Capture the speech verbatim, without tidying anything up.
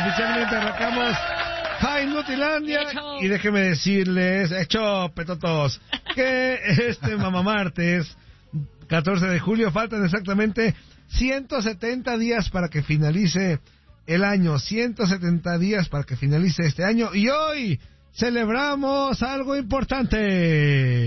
oficialmente arrancamos High Nutilandia y déjenme decirles, hecho petotos, que este mamá martes catorce de julio faltan exactamente ciento setenta días para que finalice el año, ciento setenta días para que finalice este año y hoy celebramos algo importante.